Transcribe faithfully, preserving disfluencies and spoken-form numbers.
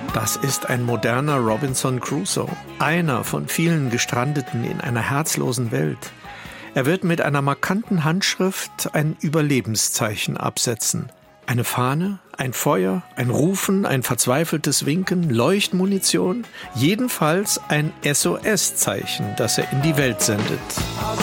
Das ist ein moderner Robinson Crusoe, einer von vielen Gestrandeten in einer herzlosen Welt. Er wird mit einer markanten Handschrift ein Überlebenszeichen absetzen. Eine Fahne, ein Feuer, ein Rufen, ein verzweifeltes Winken, Leuchtmunition, jedenfalls ein S O S-Zeichen, das er in die Welt sendet.